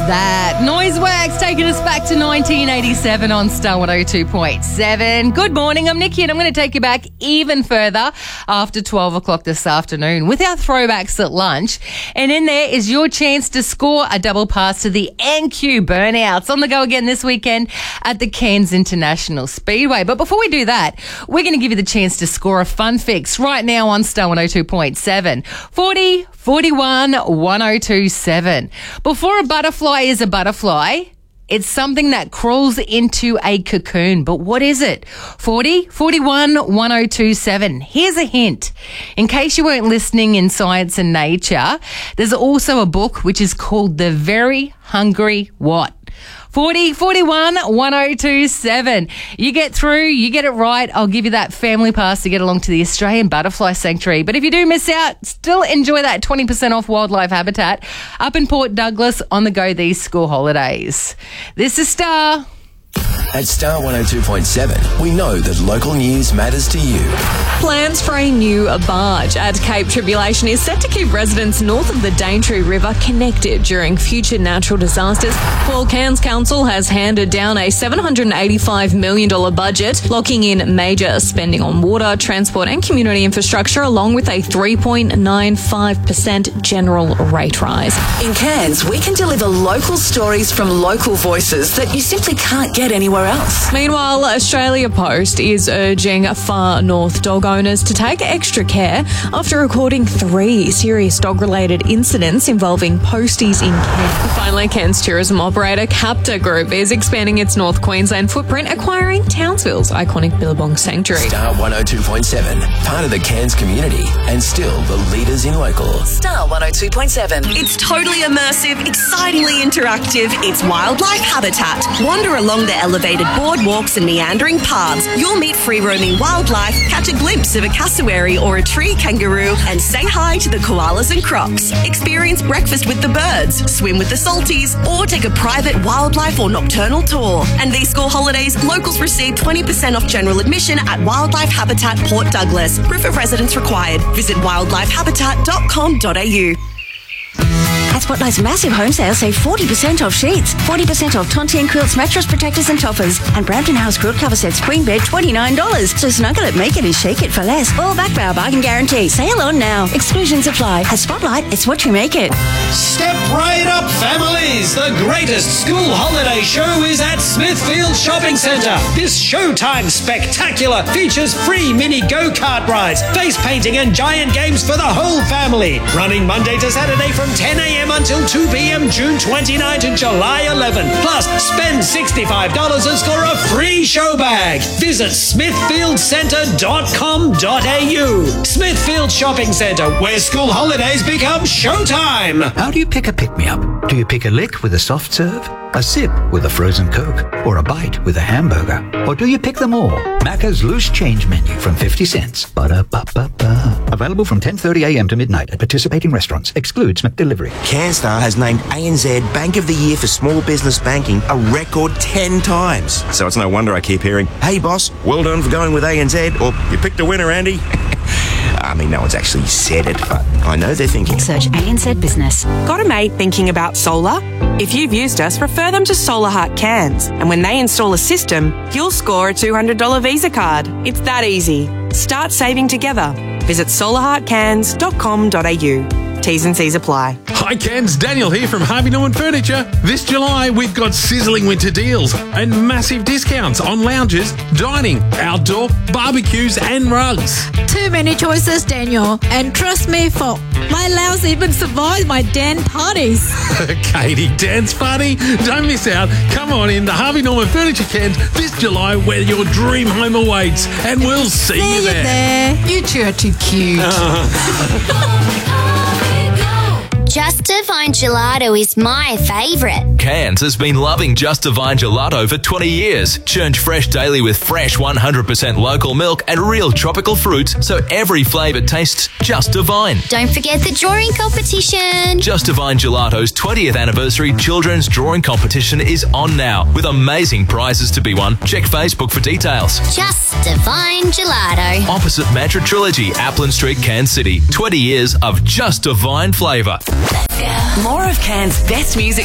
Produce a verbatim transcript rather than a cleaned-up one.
that. Noiseworks taking us back to nineteen eighty-seven on Star one oh two point seven. Good morning, I'm Nikki and I'm going to take you back even further after twelve o'clock this afternoon with our throwbacks at lunch. And in there is your chance to score a double pass to the N Q Burnouts on the go again this weekend at the Cairns International Speedway. But before we do that, we're going to give you the chance to score a fun fix right now on Star one oh two point seven. forty, forty-one, one oh two seven. Before a butterfly is a butterfly, it's something that crawls into a cocoon. But what is it? forty, forty-one, one oh two seven. Here's a hint. In case you weren't listening in Science and Nature, there's also a book which is called The Very Hungry What? forty, forty-one, one oh two seven. You get through, you get it right, I'll give you that family pass to get along to the Australian Butterfly Sanctuary. But if you do miss out, still enjoy that twenty percent off wildlife habitat up in Port Douglas on the go these school holidays. This is Star. At Star one oh two point seven, we know that local news matters to you. Plans for a new barge at Cape Tribulation is set to keep residents north of the Daintree River connected during future natural disasters. Well, Cairns Council has handed down a seven hundred eighty-five million dollars budget, locking in major spending on water, transport and community infrastructure, along with a three point nine five percent general rate rise. In Cairns, we can deliver local stories from local voices that you simply can't get anywhere else. Meanwhile, Australia Post is urging far north dog owners to take extra care after recording three serious dog-related incidents involving posties in Cairns. Finally, Cairns tourism operator Capta Group is expanding its North Queensland footprint, acquiring Townsville's iconic Billabong Sanctuary. Star one oh two point seven, part of the Cairns community and still the leaders in local. Star one oh two point seven. It's totally immersive, excitingly interactive. It's wildlife habitat. Wander along the elevated boardwalks and meandering paths. You'll meet free-roaming wildlife, catch a glimpse of a cassowary or a tree kangaroo, and say hi to the koalas and crocs. Experience breakfast with the birds, swim with the salties, or take a private wildlife or nocturnal tour. And these school holidays, locals receive twenty percent off general admission at Wildlife Habitat Port Douglas. Proof of residence required. Visit wildlife habitat dot com dot a u. At Spotlight's massive home sale, save forty percent off sheets, forty percent off Tontine quilts, mattress protectors and toppers, and Brampton House quilt cover sets queen bed twenty-nine dollars. So snuggle it, make it and shake it for less. All backed by our bargain guarantee. Sale on now. Exclusions apply. At Spotlight, it's what you make it. Step right up, families! The greatest school holiday show is at Smithfield Shopping Centre. This Showtime spectacular features free mini go-kart rides, face painting and giant games for the whole family. Running Monday to Saturday from ten a.m. until two p.m. June twenty-ninth to July eleventh. Plus, spend sixty-five dollars and score a free show bag. Visit smithfield centre dot com dot a u. Smithfield Shopping Centre, where school holidays become showtime. How do you pick a pick-me-up? Do you pick a lick with a soft serve, a sip with a frozen Coke, or a bite with a hamburger? Or do you pick them all? Macca's Loose Change Menu from fifty cents. Ba-da-ba-ba-ba. Available from ten thirty a.m. to midnight at participating restaurants. Excludes McDelivery. CanStar has named A N Z Bank of the Year for Small Business Banking a record ten times. So it's no wonder I keep hearing, "Hey boss, well done for going with A N Z," or "You picked a winner, Andy." I mean, no one's actually said it, but I know they're thinking. Search A N Z Business. Got a mate thinking about solar? If you've used us, refer them to Solar Heart Cairns. And when they install a system, you'll score a two hundred dollars Visa card. It's that easy. Start saving together. Visit solar heart cairns dot com dot a u. T's and C's apply. Hi Cairns, Daniel here from Harvey Norman Furniture. This July we've got sizzling winter deals and massive discounts on lounges, dining, outdoor, barbecues and rugs. Too many choices, Daniel. And trust me, folk, my lounge even survived my Dan parties. Katie, dance party? Don't miss out. Come on in to Harvey Norman Furniture Cairns this July where your dream home awaits, and we'll see, see you there. there. You two are too cute. Uh. Just Divine Gelato is my favourite. Cairns has been loving Just Divine Gelato for twenty years. Churned fresh daily with fresh one hundred percent local milk and real tropical fruits, so every flavour tastes just divine. Don't forget the drawing competition. Just Divine Gelato's twentieth anniversary children's drawing competition is on now, with amazing prizes to be won. Check Facebook for details. Just Divine Gelato. Opposite Mantra Trilogy, Applin Street, Cairns City. twenty years of just divine flavour. More of Cairns' best music